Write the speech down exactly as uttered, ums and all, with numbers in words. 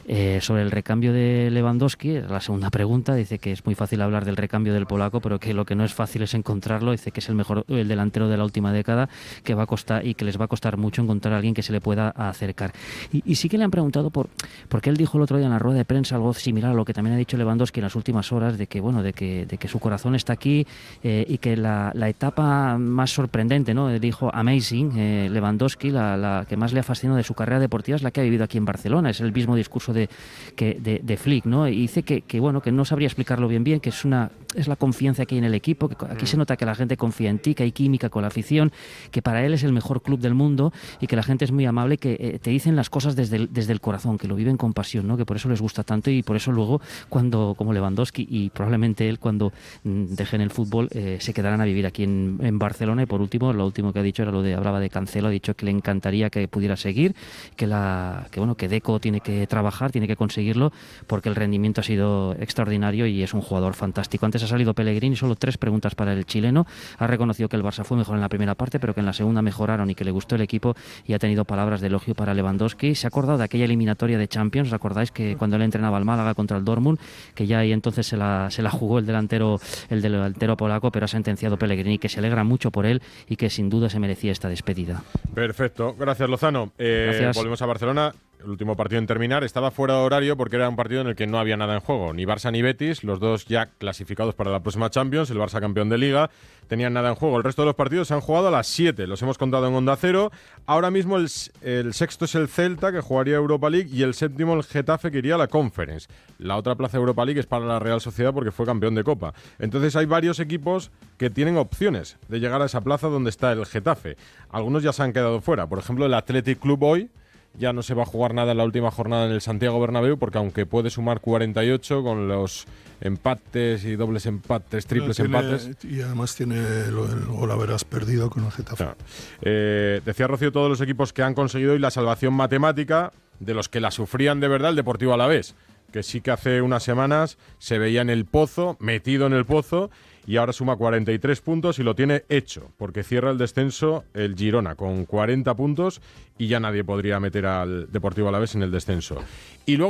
Eh, sobre el recambio de Lewandowski, la segunda pregunta, dice que es muy fácil hablar del recambio del polaco, pero que lo que no es fácil es encontrarlo. Dice que es el mejor, el delantero de la última década, que va a costar y que les va a costar mucho encontrar a alguien que se le pueda acercar. Y, y sí que le han preguntado por, porque él dijo el otro día en la rueda de prensa algo similar a lo que también ha dicho Lewandowski en las últimas horas, de que bueno, de que, de que su corazón está aquí eh, y que la, la etapa más sorprendente, ¿no? Dijo amazing, eh, Lewandowski, la, la que más le ha fascinado de su carrera deportiva es la que ha vivido aquí en Barcelona. Es el mismo discurso de, que, de, de Flick, ¿no? Y dice que, que bueno, que no sabría explicarlo bien bien, que es una es la confianza que hay en el equipo, que aquí se nota que la gente confía en ti, que hay química con la afición, que para él es el mejor club del mundo y que la gente es muy amable, que eh, te dicen las cosas desde el, desde el corazón, que lo viven con pasión, ¿no? Que por eso les gusta tanto y por eso luego cuando, como Lewandowski y probablemente él cuando mm, dejen el fútbol eh, se quedarán a vivir aquí en, en Barcelona. Y por último, lo último que ha dicho era lo de, hablaba de Cancelo, ha dicho que le encantaría que pudiera seguir, que la que bueno, que Deco tiene que trabajar, tiene que conseguirlo, porque el rendimiento ha sido extraordinario y es un jugador fantástico. Antes ha salido Pellegrini, solo tres preguntas para el chileno. Ha reconocido que el Barça fue mejor en la primera parte, pero que en la segunda mejoraron y que le gustó el equipo, y ha tenido palabras de elogio para Lewandowski. Se ha acordado de aquella eliminatoria de Champions, ¿recordáis que cuando él entrenaba al Málaga contra el Dortmund, que ya ahí entonces se la, se la jugó el delantero, el delantero polaco, pero ha sentenciado Pellegrini, que se alegra mucho por él y que sin duda se merecía esta despedida. Perfecto, gracias Lozano. Eh, Gracias. Volvemos a Barcelona. El último partido en terminar estaba fuera de horario porque era un partido en el que no había nada en juego. Ni Barça ni Betis, los dos ya clasificados para la próxima Champions, el Barça campeón de Liga, tenían nada en juego. El resto de los partidos se han jugado a las siete, los hemos contado en Onda Cero. Ahora mismo el, el sexto es el Celta, que jugaría Europa League, y el séptimo el Getafe, que iría a la Conference. La otra plaza de Europa League es para la Real Sociedad porque fue campeón de Copa. Entonces hay varios equipos que tienen opciones de llegar a esa plaza donde está el Getafe. Algunos ya se han quedado fuera. Por ejemplo, el Athletic Club hoy ya no se va a jugar nada en la última jornada en el Santiago Bernabéu, porque aunque puede sumar cuarenta y ocho con los empates y dobles empates, triples tiene, empates. Y además tiene lo, el gol haberás perdido con el Getafe. Claro. Eh, decía Rocío todos los equipos que han conseguido hoy la salvación matemática, de los que la sufrían de verdad el Deportivo Alavés, que sí que hace unas semanas se veía en el pozo, metido en el pozo, y ahora suma cuarenta y tres puntos y lo tiene hecho, porque cierra el descenso el Girona con cuarenta puntos y ya nadie podría meter al Deportivo Alavés en el descenso. Y luego